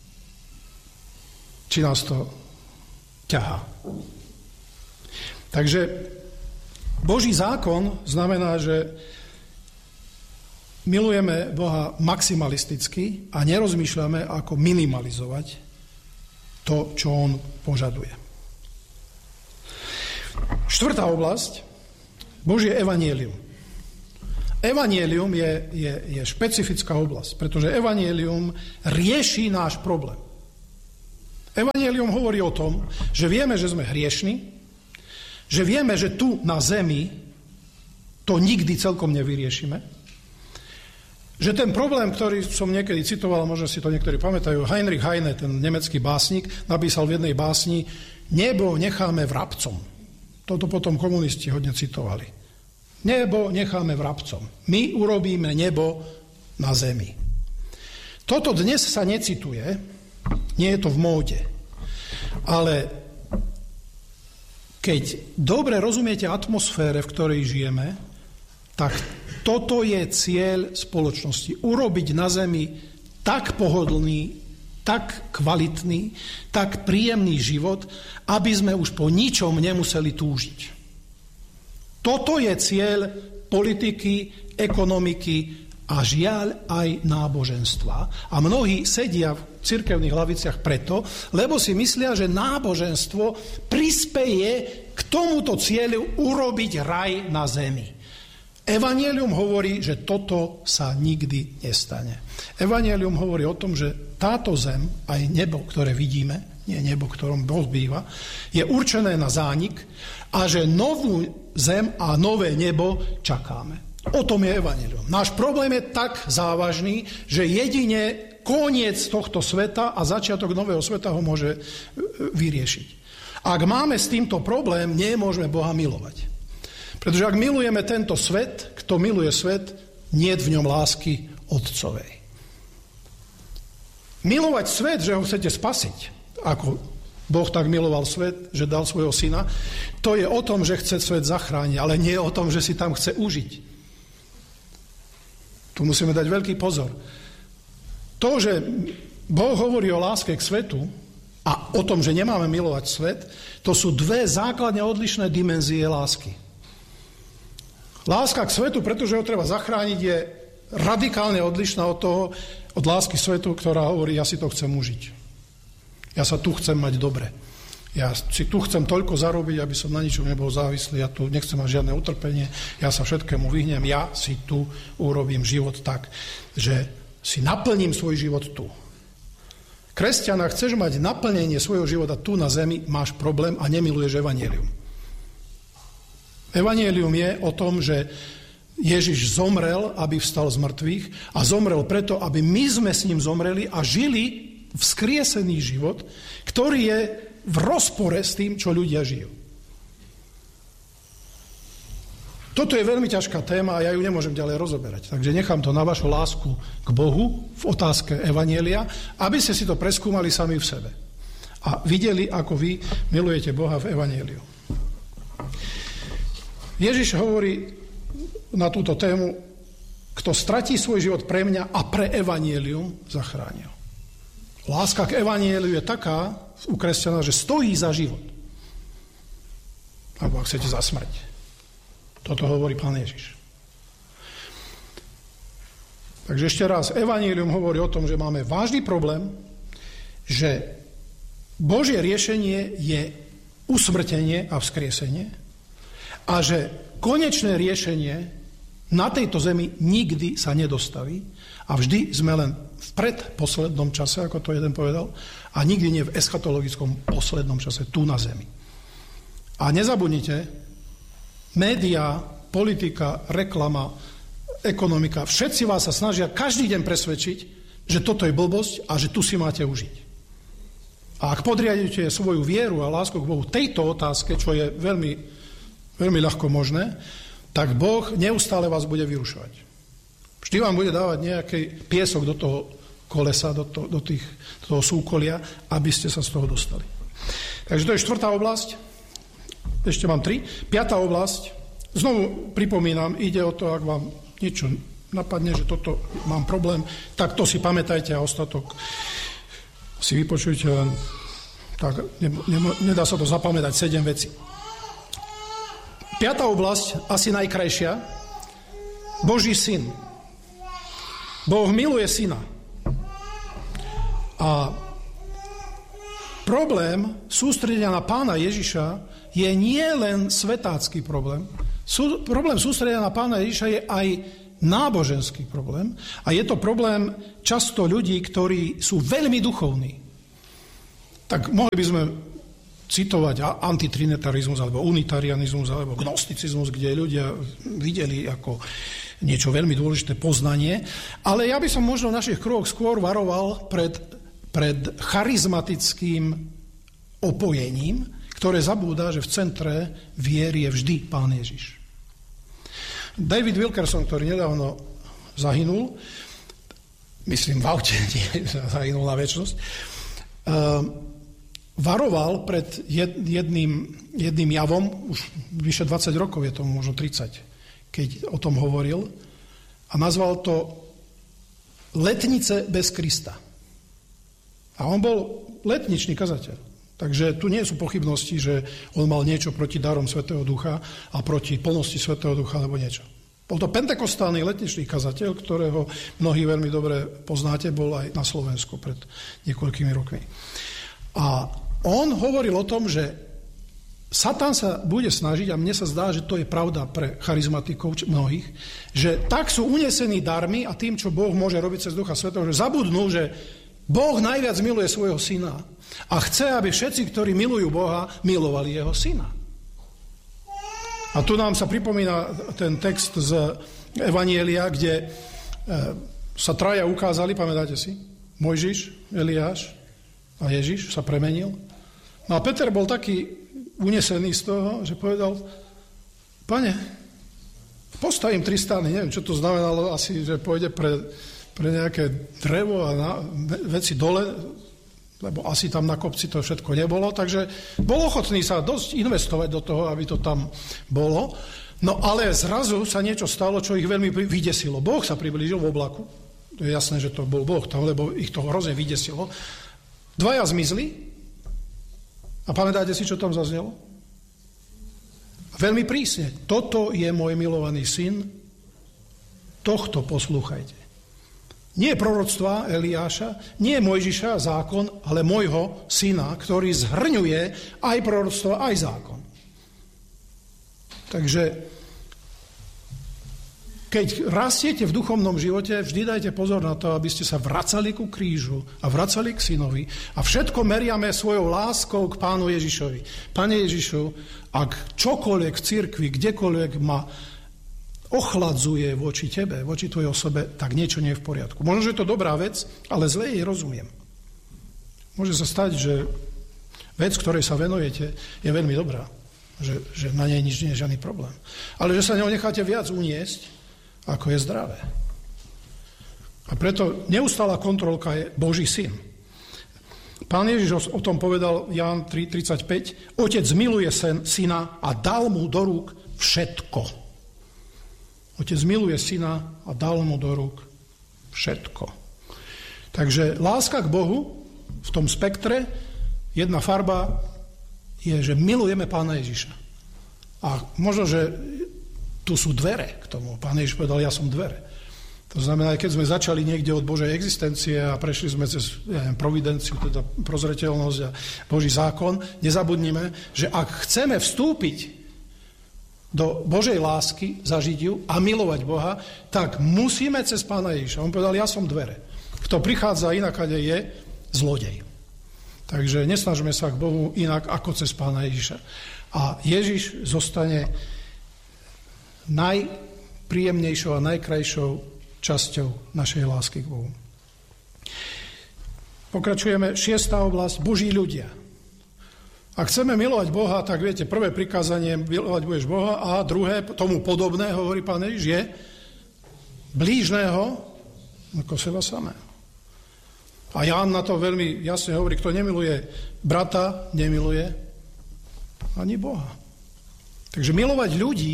či nás to ťahá. Takže Boží zákon znamená, že milujeme Boha maximalisticky a nerozmýšľame, ako minimalizovať to, čo on požaduje. Štvrtá oblasť, Božie evanjelium. Evanjelium je, je, je špecifická oblasť, pretože evanjelium rieši náš problém. Evanjelium hovorí o tom, že vieme, že sme hriešni, že vieme, že tu na zemi to nikdy celkom nevyriešime, že ten problém, ktorý som niekedy citoval, možno si to niektorí pamätajú, Heinrich Heine, ten nemecký básnik, napísal v jednej básni: nebo necháme vrabcom. Toto potom komunisti hodne citovali. Nebo necháme vrabcom. My urobíme nebo na zemi. Toto dnes sa necituje, nie je to v móde. Ale keď dobre rozumiete atmosfére, v ktorej žijeme, tak toto je cieľ spoločnosti. Urobiť na zemi tak pohodlný, tak kvalitný, tak príjemný život, aby sme už po ničom nemuseli túžiť. Toto je cieľ politiky, ekonomiky a žiaľ aj náboženstva. A mnohí sedia v cirkevných hlaviciach preto, lebo si myslia, že náboženstvo prispeje k tomuto cieľu urobiť raj na zemi. Evanjelium hovorí, že toto sa nikdy nestane. Evanjelium hovorí o tom, že táto zem, aj nebo, ktoré vidíme, nie nebo, ktorom Boh býva, je určené na zánik a že novú zem a nové nebo čakáme. O tom je evanjelium. Náš problém je tak závažný, že jedine koniec tohto sveta a začiatok nového sveta ho môže vyriešiť. Ak máme s týmto problém, nemôžeme Boha milovať. Pretože ak milujeme tento svet, kto miluje svet, nie je v ňom lásky otcovej. Milovať svet, že ho chcete spasiť, ako Boh tak miloval svet, že dal svojho syna, to je o tom, že chce svet zachrániť, ale nie o tom, že si tam chce užiť. Tu musíme dať veľký pozor. To, že Boh hovorí o láske k svetu a o tom, že nemáme milovať svet, to sú dve základne odlišné dimenzie lásky. Láska k svetu, pretože ho treba zachrániť, je radikálne odlišná od toho, od lásky svetu, ktorá hovorí, ja si to chcem užiť. Ja sa tu chcem mať dobre. Ja si tu chcem toľko zarobiť, aby som na ničom nebol závislý. Ja tu nechcem mať žiadne utrpenie. Ja sa všetkému vyhnem. Ja si tu urobím život tak, že si naplním svoj život tu. Kresťana, chceš mať naplnenie svojho života tu na zemi, máš problém a nemiluješ evanjelium. Evanjelium je o tom, že Ježiš zomrel, aby vstal z mŕtvych a zomrel preto, aby my sme s ním zomreli a žili vzkriesený život, ktorý je v rozpore s tým, čo ľudia žijú. Toto je veľmi ťažká téma a ja ju nemôžem ďalej rozoberať. Takže nechám to na vašu lásku k Bohu v otázke evanjelia, aby ste si to preskúmali sami v sebe. A videli, ako vy milujete Boha v evanjeliu. Ježiš hovorí na túto tému, kto stratí svoj život pre mňa a pre evanjelium, zachránil. Láska k evanjeliu je taká u kresťana, že stojí za život. Alebo ak chcete, za smrť. Toto hovorí Pán Ježiš. Takže ešte raz, evanjelium hovorí o tom, že máme vážny problém, že Božie riešenie je usmrtenie a vzkriesenie a že konečné riešenie na tejto zemi nikdy sa nedostaví a vždy sme len v predposlednom čase, ako to jeden povedal, a nikdy nie v eschatologickom poslednom čase tu na zemi. A nezabudnite, médiá, politika, reklama, ekonomika, všetci vás sa snažia každý deň presvedčiť, že toto je blbosť a že tu si máte užiť. A ak podriadite svoju vieru a lásku k Bohu tejto otázke, čo je veľmi, veľmi ľahko možné, tak Boh neustále vás bude vyrušovať. Vždy vám bude dávať nejaký piesok do toho kolesa, do, to, do, tých, do toho súkolia, aby ste sa z toho dostali. Takže to je štvrtá oblasť. Ešte mám tri. Piatá oblasť. Znovu pripomínam, ide o to, ak vám niečo napadne, že toto mám problém, tak to si pamätajte a ostatok si vypočujte. Tak ne, ne, nedá sa to zapamätať, sedem vecí. Piatá oblasť, asi najkrajšia. Boží syn. Boh miluje syna. A problém sústredenia na Pána Ježiša je nie len svetácky problém. Sú, problém sústredenia na Pána Ježiša je aj náboženský problém a je to problém často ľudí, ktorí sú veľmi duchovní. Tak mohli by sme citovať antitrinitarizmus alebo unitarianizmus alebo gnosticizmus, kde ľudia videli ako niečo veľmi dôležité poznanie, ale ja by som možno v našich kruhoch skôr varoval pred, pred charizmatickým opojením, ktoré zabúda, že v centre viery je vždy Pán Ježiš. David Wilkerson, ktorý nedávno zahynul, myslím v aute, nie, zahynul na večnosť, uh, varoval pred jedným, jedným javom, už vyše dvadsať rokov, je to možno tridsať, keď o tom hovoril, a nazval to letnice bez Krista. A on bol letničný kazateľ. Takže tu nie sú pochybnosti, že on mal niečo proti darom Svätého Ducha a proti plnosti Svätého Ducha, alebo niečo. Bol to pentekostálny letničný kazateľ, ktorého mnohí veľmi dobre poznáte, bol aj na Slovensku pred niekoľkými rokmi. A on hovoril o tom, že Satan sa bude snažiť, a mne sa zdá, že to je pravda pre charizmatikov mnohých, že tak sú unesení darmi a tým, čo Boh môže robiť cez Ducha Svätého, že zabudnú, že Boh najviac miluje svojho syna a chce, aby všetci, ktorí milujú Boha, milovali jeho syna. A tu nám sa pripomína ten text z Evanielia, kde sa traja ukázali, pamätáte si? Mojžiš, Eliáš a Ježiš sa premenil. No a Peter bol taký unesený z toho, že povedal: Pane, postavím tri stany, neviem, čo to znamenalo, asi, že pôjde pre, pre nejaké drevo a na, veci dole, lebo asi tam na kopci to všetko nebolo, takže bol ochotný sa dosť investovať do toho, aby to tam bolo. No ale zrazu sa niečo stalo, čo ich veľmi vydesilo. Boh sa priblížil v oblaku, to je jasné, že to bol Boh tam, lebo ich to hrozne vydesilo. Dvaja zmizli. A pamätáte si, čo tam zaznelo? Veľmi prísne. Toto je môj milovaný syn, tohto poslúchajte. Nie proroctva Eliáša, nie Mojžiša zákon, ale môjho syna, ktorý zhrňuje aj proroctva, aj zákon. Takže keď rastiete v duchovnom živote, vždy dajte pozor na to, aby ste sa vracali ku krížu a vracali k synovi a všetko meriame svojou láskou k Pánu Ježišovi. Pane Ježišu, ak čokoľvek v cirkvi, kdekoľvek ma ochladzuje voči tebe, voči tvojej osobe, tak niečo nie je v poriadku. Možno, že je to dobrá vec, ale zle jej rozumiem. Môže sa stať, že vec, ktorej sa venujete, je veľmi dobrá. Že, že na nej nič nie je žiadny problém. Ale že sa ňou necháte viac uniesť, ako je zdravé. A preto neustála kontrolka je Boží syn. Pán Ježiš o tom povedal Ján tri tridsaťpäť. Otec miluje sen, syna a dal mu do rúk všetko. Otec miluje syna a dal mu do rúk všetko. Takže láska k Bohu v tom spektre, jedna farba je, že milujeme Pána Ježiša. A možno, že tu sú dvere k tomu. Pán Ježiš povedal, ja som dvere. To znamená, keď sme začali niekde od Božej existencie a prešli sme cez ja neviem, providenciu, teda prozreteľnosť a Boží zákon, nezabudnime, že ak chceme vstúpiť do Božej lásky, zažiť ju a milovať Boha, tak musíme cez Pána Ježiša. On povedal, ja som dvere. Kto prichádza inakade je zlodej. Takže nesnažme sa k Bohu inak ako cez Pána Ježiša. A Ježiš zostane najpríjemnejšou a najkrajšou časťou našej lásky k Bohu. Pokračujeme. Šiestá oblasť, Boží ľudia. Ak chceme milovať Boha, tak viete, prvé prikázanie milovať budeš Boha a druhé, tomu podobné, hovorí Pán Ježiš, je blížneho ako seba samého. A Ján na to veľmi jasne hovorí, kto nemiluje brata, nemiluje ani Boha. Takže milovať ľudí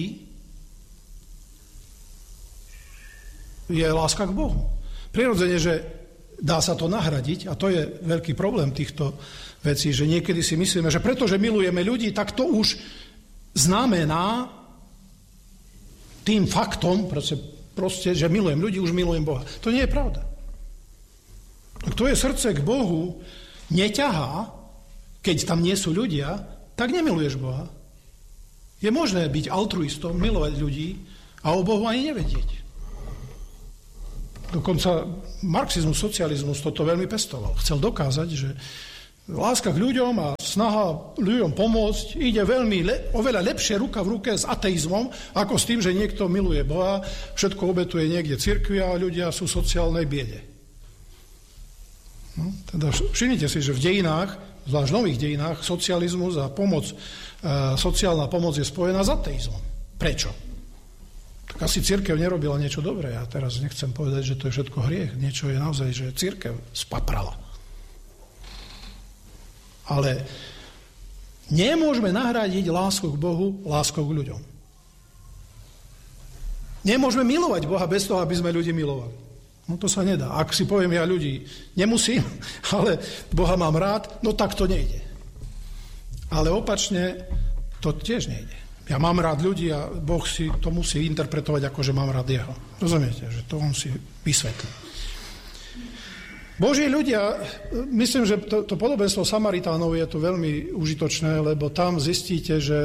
je láska k Bohu. Prirodzene, že dá sa to nahradiť a to je veľký problém týchto vecí, že niekedy si myslíme, že pretože milujeme ľudí, tak to už znamená tým faktom, proste, proste, že milujem ľudí, už milujem Boha. To nie je pravda. Ak tvoje srdce k Bohu neťahá, keď tam nie sú ľudia, tak nemiluješ Boha. Je možné byť altruistom, milovať ľudí a o Bohu ani nevedieť. Dokonca marxizmus, socializmus toto veľmi pestoval. Chcel dokázať, že láska k ľuďom a snaha ľuďom pomôcť ide veľmi le, oveľa lepšie ruka v ruke s ateizmom, ako s tým, že niekto miluje Boha, všetko obetuje niekde cirkvi a ľudia sú v sociálnej biede. No, teda všimnite si, že v dejinách, zvlášť v nových dejinách, socializmus a pomoc, e, sociálna pomoc je spojená s ateizmom. Prečo? Tak asi cirkev nerobila niečo dobré. Ja teraz nechcem povedať, že to je všetko hriech. Niečo je naozaj, že cirkev spaprala. Ale nemôžeme nahradiť lásku k Bohu láskou k ľuďom. Nemôžeme milovať Boha bez toho, aby sme ľudí milovali. No to sa nedá. Ak si poviem, ja ľudí nemusím, ale Boha mám rád, no tak to nejde. Ale opačne to tiež nejde. Ja mám rád ľudí a Boh si to musí interpretovať ako, že mám rád jeho. Rozumiete? Že to on si vysvetlí. Boží ľudia, myslím, že to, to podobenstvo Samaritánov je tu veľmi užitočné, lebo tam zistíte, že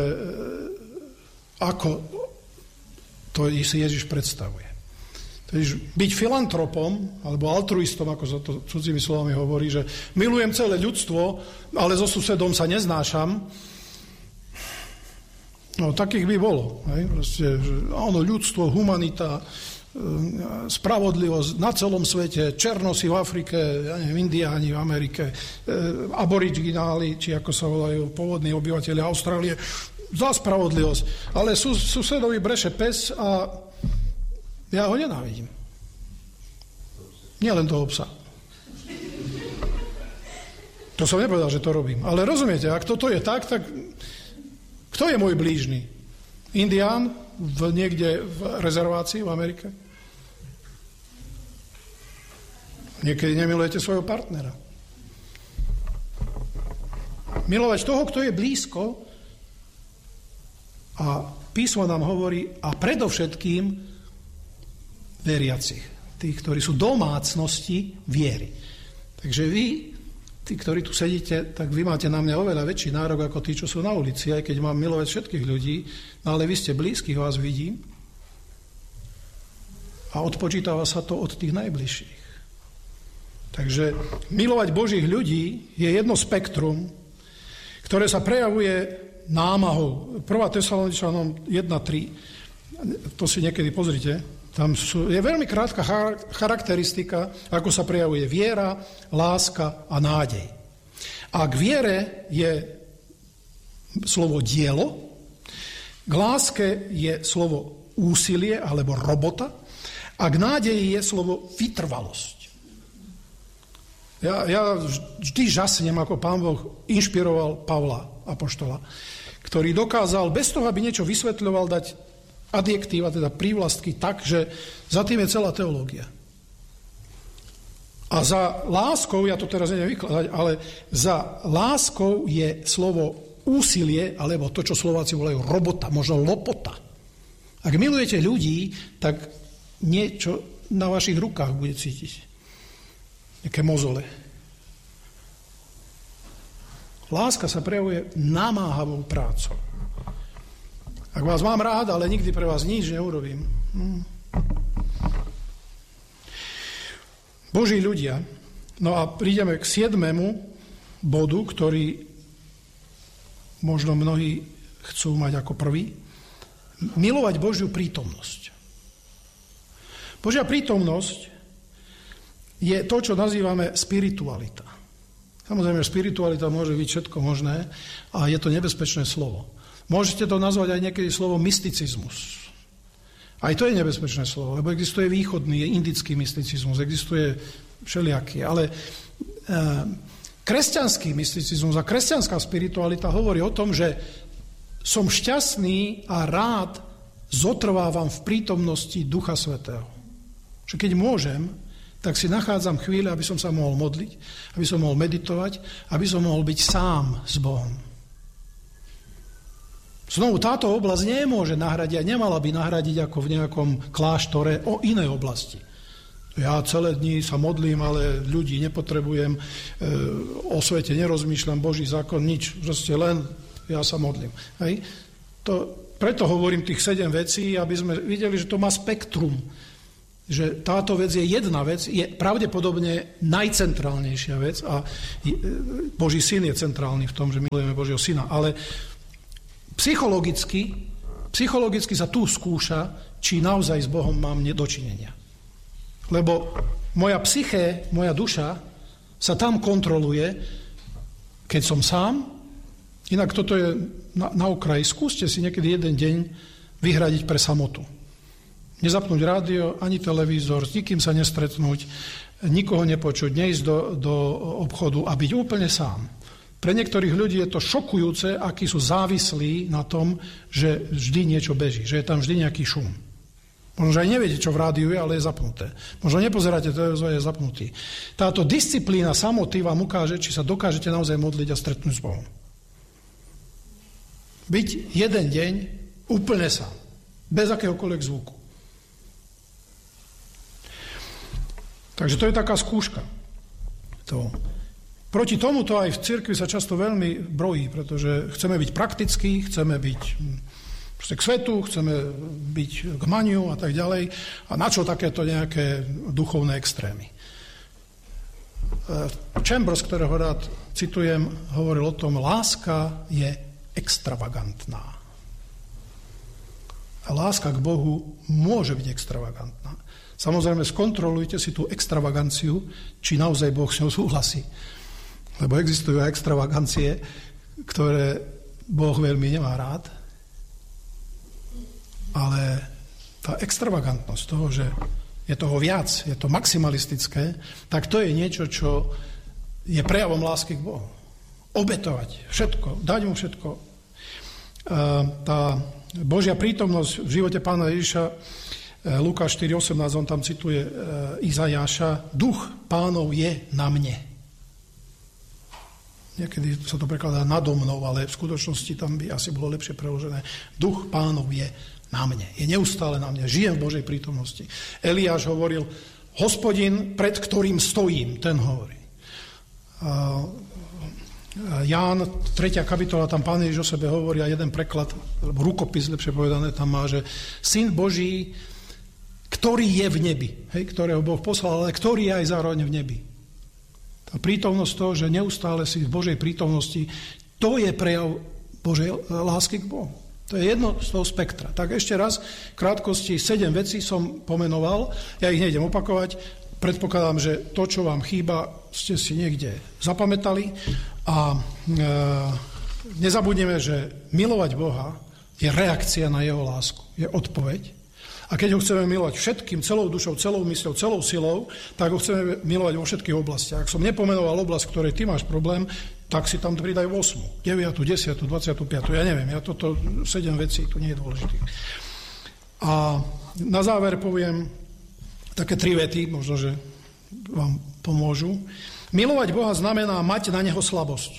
ako to si Ježiš predstavuje. Takže byť filantropom, alebo altruistom, ako sa to cudzými slovami hovorí, že milujem celé ľudstvo, ale so susedom sa neznášam, no takých by bolo. Hej? Proste, že áno, ľudstvo, humanita, spravodlivosť na celom svete, černosi v Afrike, ja neviem, Indiáni v Amerike, aborigináli, či ako sa volajú, pôvodní obyvateľi Austrálie, za spravodlivosť. Ale sus, susedovi breše pes a ja ho nenávidím. Nie len toho psa. To som nepovedal, že to robím. Ale rozumiete, ak toto je tak, tak kto je môj blížny? Indián v niekde v rezervácii v Amerike? Niekedy nemilujete svojho partnera. Milovať toho, kto je blízko, a písmo nám hovorí, a predovšetkým veriacich, tých, ktorí sú domácnosti viery. Takže vy, tí, ktorí tu sedíte, tak vy máte na mňa oveľa väčší nárok ako tí, čo sú na ulici, aj keď mám milovať všetkých ľudí, no ale vy ste blízkych, vás vidím a odpočítava sa to od tých najbližších. Takže milovať Božích ľudí je jedno spektrum, ktoré sa prejavuje námahou. prvá Tesaloničanom jedna tri, to si niekedy pozrite, tam sú, je veľmi krátka charakteristika, ako sa prejavuje viera, láska a nádej. A k viere je slovo dielo, k láske je slovo úsilie alebo robota a k nádeji je slovo vytrvalosť. Ja, ja vždy žasnem, ako Pán Boh inšpiroval Pavla, apoštola, ktorý dokázal bez toho, aby niečo vysvetľoval, dať adjektíva, teda prívlastky tak, že za tým je celá teológia. A za láskou, ja to teraz neviem vykladať, ale za láskou je slovo úsilie, alebo to, čo Slováci volajú robota, možno lopota. Ak milujete ľudí, tak niečo na vašich rukách bude cítiť. Nejaké mozole. Láska sa prejavuje namáhavou prácou. Ak vás mám rád, ale nikdy pre vás nič neurobím. Hm. Boží ľudia. No a prídeme k siedmemu bodu, ktorý možno mnohí chcú mať ako prvý. Milovať Božiu prítomnosť. Božia prítomnosť je to, čo nazývame spiritualita. Samozrejme, spiritualita môže byť všetko možné a je to nebezpečné slovo. Môžete to nazvať aj niekedy slovo mysticizmus. Aj to je nebezpečné slovo, lebo existuje východný, indický mysticizmus, existuje všelijaký, ale e, kresťanský mysticizmus a kresťanská spiritualita hovorí o tom, že som šťastný a rád zotrvávam v prítomnosti Ducha Svätého. Že keď môžem, tak si nachádzam chvíle, aby som sa mohol modliť, aby som mohol meditovať, aby som mohol byť sám s Bohom. Znovu, táto oblasť nemôže nahradiť a nemala by nahradiť ako v nejakom kláštore o inej oblasti. Ja celé dni sa modlím, ale ľudí nepotrebujem, o svete nerozmýšľam, Boží zákon, nič, proste len ja sa modlím. Hej? To, preto hovorím tých sedem vecí, aby sme videli, že to má spektrum. že táto vec je jedna vec, je pravdepodobne najcentrálnejšia vec a Boží syn je centrálny v tom, že milujeme Božieho syna, ale psychologicky, psychologicky sa tu skúša, či naozaj s Bohom mám dočinenia. Lebo moja psyché, moja duša sa tam kontroluje, keď som sám. Inak toto je na, na okraji. Skúste si niekedy jeden deň vyhradiť pre samotu. Nezapnúť rádio, ani televízor, s nikým sa nestretnúť, nikoho nepočuť, neísť do, do obchodu a byť úplne sám. Pre niektorých ľudí je to šokujúce, akí sú závislí na tom, že vždy niečo beží, že je tam vždy nejaký šum. Možno, že aj neviete, čo v rádiu je, ale je zapnuté. Možno nepozeráte televízor, je zapnutý. Táto disciplína samoty vám ukáže, či sa dokážete naozaj modliť a stretnúť s Bohom. Byť jeden deň úplne sám, bez akéhokoľvek zvuku. Takže to je taká skúška. To. Proti tomuto aj v cirkvi sa často veľmi brojí, pretože chceme byť praktickí, chceme byť k svetu, chceme byť k maniu a tak ďalej. A na čo takéto nejaké duchovné extrémy? Chambers, ktorého rád citujem, hovoril o tom, láska je extravagantná. A láska k Bohu môže byť extravagantná. Samozrejme, skontrolujte si tú extravaganciu, či naozaj Boh s ňou súhlasí. Lebo existujú aj extravagancie, ktoré Boh veľmi nemá rád. Ale tá extravagantnosť toho, že je toho viac, je to maximalistické, tak to je niečo, čo je prejavom lásky k Bohu. Obetovať všetko, dať mu všetko. Tá Božia prítomnosť v živote Pána Ježiša, Lukáš štyri osemnásť, on tam cituje Izajáša, duch Pánov je na mne. Niekedy sa to prekladá nado mnou, ale v skutočnosti tam by asi bolo lepšie preložené. Duch Pánov je na mne, je neustále na mne, žijem v Božej prítomnosti. Eliáš hovoril, Hospodin, pred ktorým stojím, ten hovorí. Ján, tretia kapitola, tam Pán Ježiš o sebe hovorí a jeden preklad, alebo rukopis, lepšie povedané, tam má, že Syn Boží, ktorý je v nebi, hej, ktorého Boh poslal, ale ktorý je aj zároveň v nebi. Tá prítomnosť toho, že neustále si v Božej prítomnosti, to je prejav Božej lásky k Bohu. To je jedno z toho spektra. Tak ešte raz, v krátkosti, sedem vecí som pomenoval, ja ich nejdem opakovať, predpokladám, že to, čo vám chýba, ste si niekde zapamätali a e, nezabudneme, že milovať Boha je reakcia na jeho lásku, je odpoveď. A keď ho chceme milovať všetkým, celou dušou, celou mysľou, celou silou, tak ho chceme milovať vo všetkých oblastiach. Ak som nepomenoval oblasť, v ktorej ty máš problém, tak si tam pridaj osem, deviatu, desiatu, dvadsiatu piatu, ja neviem, ja toto sedem vecí, tu nie je dôležitých. A na záver poviem také tri vety, možno, že vám pomôžu. Milovať Boha znamená mať na neho slabosť.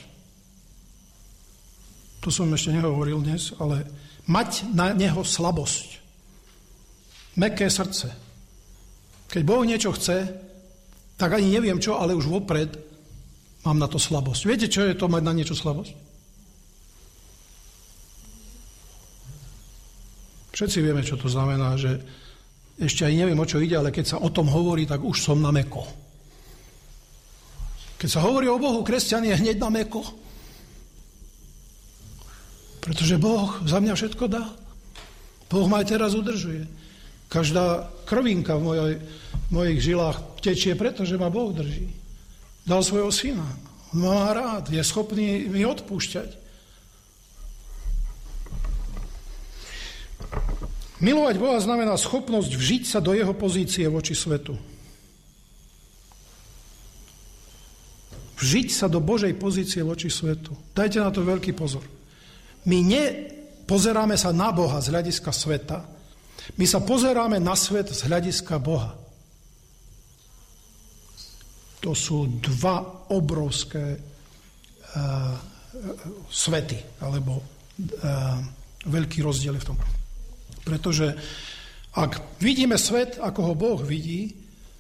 To som ešte nehovoril dnes, ale mať na neho slabosť. Mäkké srdce. Keď Boh niečo chce, tak ani neviem čo, ale už vopred mám na to slabosť. Viete, čo je to mať na niečo slabosť? Všetci vieme, čo to znamená, že ešte aj neviem, o čo ide, ale keď sa o tom hovorí, tak už som na mäko. Keď sa hovorí o Bohu, kresťan je hneď na mäko. Pretože Boh za mňa všetko dá. Boh ma aj teraz udržuje. Každá krvinka v mojej, mojich žilách tečie, pretože ma Boh drží. Dal svojho syna. On ma má rád. Je schopný mi odpúšťať. Milovať Boha znamená schopnosť vžiť sa do jeho pozície voči svetu. Vžiť sa do Božej pozície voči svetu. Dajte na to veľký pozor. My nepozeráme sa na Boha z hľadiska sveta, my sa pozeráme na svet z hľadiska Boha. To sú dva obrovské uh, svety, alebo uh, veľký rozdiel v tom. Pretože ak vidíme svet, ako ho Boh vidí,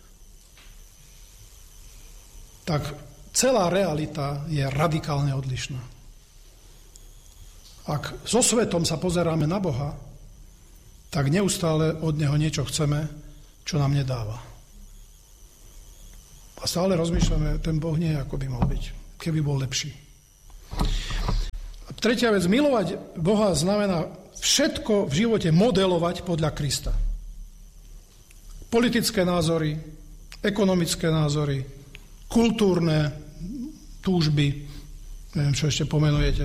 tak celá realita je radikálne odlišná. Ak so svetom sa pozeráme na Boha, tak neustále od neho niečo chceme, čo nám nedáva. A stále rozmýšľame, ten Boh nie je, ako by mal byť, keby bol lepší. A tretia vec, milovať Boha znamená všetko v živote modelovať podľa Krista. Politické názory, ekonomické názory, kultúrne túžby, neviem, čo ešte pomenujete.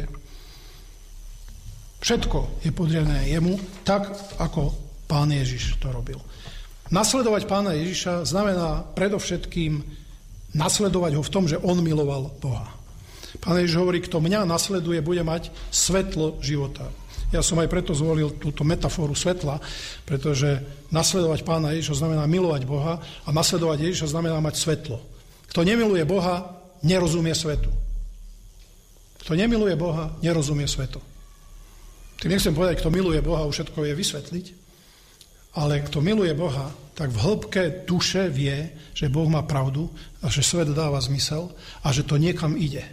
Všetko je podriadené jemu, tak ako Pán Ježiš to robil. Nasledovať Pána Ježiša znamená predovšetkým nasledovať ho v tom, že on miloval Boha. Pán Ježiš hovorí, kto mňa nasleduje, bude mať svetlo života. Ja som aj preto zvolil túto metaforu svetla, pretože nasledovať Pána Ježiša znamená milovať Boha a nasledovať Ježiša znamená mať svetlo. Kto nemiluje Boha, nerozumie svetu. Kto nemiluje Boha, nerozumie svetu. Tým nechcem povedať, kto miluje Boha, už všetko vie vysvetliť, ale kto miluje Boha, tak v hĺbke duše vie, že Boh má pravdu a že svet dáva zmysel a že to niekam ide.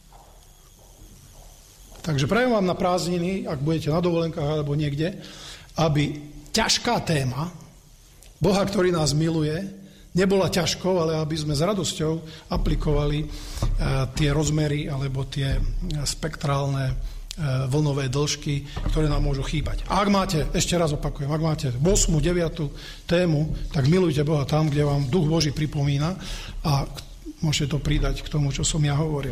Takže prajem vám na prázdniny, ak budete na dovolenkách alebo niekde, aby ťažká téma Boha, ktorý nás miluje, nebola ťažkou, ale aby sme s radosťou aplikovali tie rozmery alebo tie spektrálne vlnové dĺžky, ktoré nám môžu chýbať. A ak máte, ešte raz opakujem, ak máte ôsmu, deviatu tému, tak milujte Boha tam, kde vám Duch Boží pripomína a môžete to pridať k tomu, čo som ja hovoril.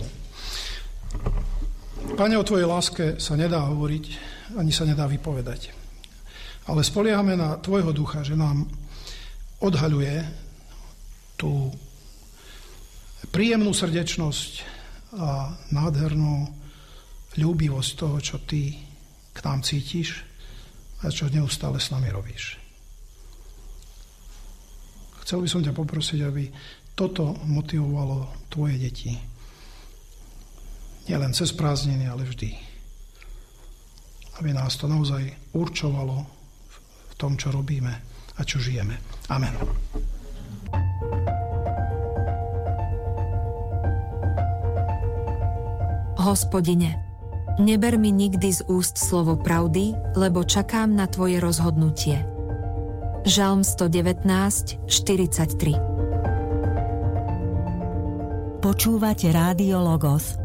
Pane, o Tvojej láske sa nedá hovoriť, ani sa nedá vypovedať. Ale spoliehame na Tvojho Ducha, že nám odhaľuje tú príjemnú srdečnosť a nádhernú ľúbivosť toho, čo Ty k nám cítiš a čo neustále s nami robíš. Chcel by som ťa poprosiť, aby toto motivovalo Tvoje deti. Nielen cez prázdniny, ale vždy. Aby nás to naozaj určovalo v tom, čo robíme a čo žijeme. Amen. Hospodine, neber mi nikdy z úst slovo pravdy, lebo čakám na Tvoje rozhodnutie. Žalm sto devätnásť, štyridsaťtri. Počúvate Rádio Logos.